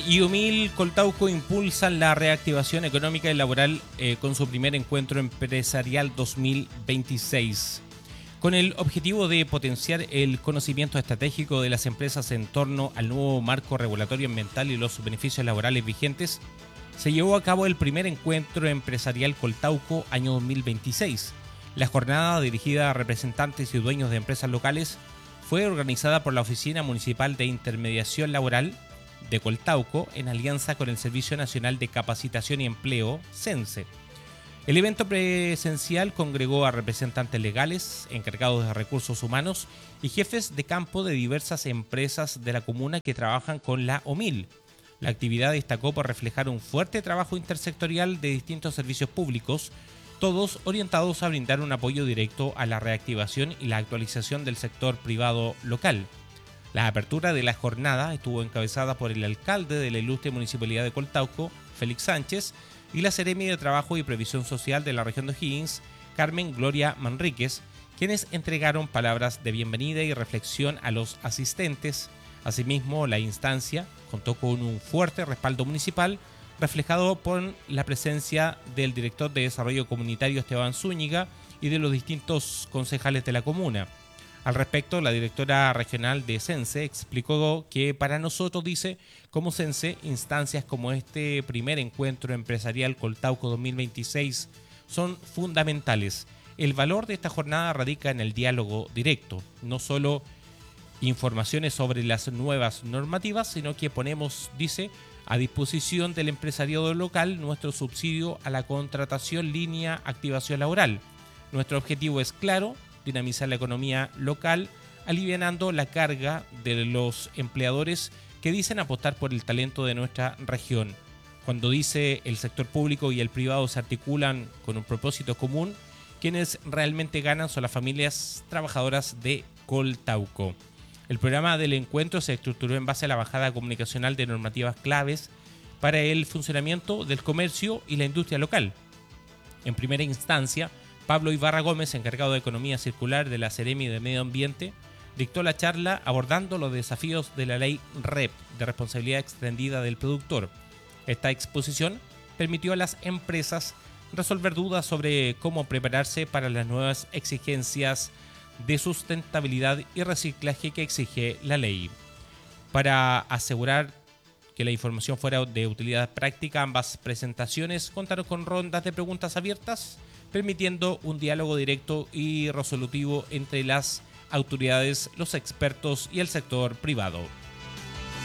Y Humil Coltauco impulsan la reactivación económica y laboral con su primer encuentro empresarial 2026. Con el objetivo de potenciar el conocimiento estratégico de las empresas en torno al nuevo marco regulatorio ambiental y los beneficios laborales vigentes, se llevó a cabo el primer encuentro empresarial Coltauco año 2026. La jornada, dirigida a representantes y dueños de empresas locales, fue organizada por la Oficina Municipal de Intermediación Laboral de Coltauco en alianza con el Servicio Nacional de Capacitación y Empleo, SENSE. El evento presencial congregó a representantes legales, encargados de recursos humanos y jefes de campo de diversas empresas de la comuna que trabajan con la OMIL. La actividad destacó por reflejar un fuerte trabajo intersectorial de distintos servicios públicos, todos orientados a brindar un apoyo directo a la reactivación y la actualización del sector privado local. La apertura de la jornada estuvo encabezada por el alcalde de la ilustre municipalidad de Coltauco, Félix Sánchez, y la seremi de Trabajo y Previsión Social de la región de O'Higgins, Carmen Gloria Manríquez, quienes entregaron palabras de bienvenida y reflexión a los asistentes. Asimismo, la instancia contó con un fuerte respaldo municipal, reflejado por la presencia del director de Desarrollo Comunitario Esteban Zúñiga y de los distintos concejales de la comuna. Al respecto, la directora regional de SENSE explicó que para nosotros, dice, como SENSE, instancias como este primer encuentro empresarial Coltauco 2026 son fundamentales. El valor de esta jornada radica en el diálogo directo, no solo informaciones sobre las nuevas normativas, sino que ponemos, dice, a disposición del empresariado local nuestro subsidio a la contratación línea activación laboral. Nuestro objetivo es claro: dinamizar la economía local, alivianando la carga de los empleadores que dicen apostar por el talento de nuestra región. Cuando dice el sector público y el privado se articulan con un propósito común, quienes realmente ganan son las familias trabajadoras de Coltauco. El programa del encuentro se estructuró en base a la bajada comunicacional de normativas claves para el funcionamiento del comercio y la industria local. En primera instancia, Pablo Ibarra Gómez, encargado de Economía Circular de la Seremi de Medio Ambiente, dictó la charla abordando los desafíos de la ley REP, de responsabilidad extendida del productor. Esta exposición permitió a las empresas resolver dudas sobre cómo prepararse para las nuevas exigencias de sustentabilidad y reciclaje que exige la ley. Para asegurar que la información fuera de utilidad práctica, ambas presentaciones contaron con rondas de preguntas abiertas, permitiendo un diálogo directo y resolutivo entre las autoridades, los expertos y el sector privado.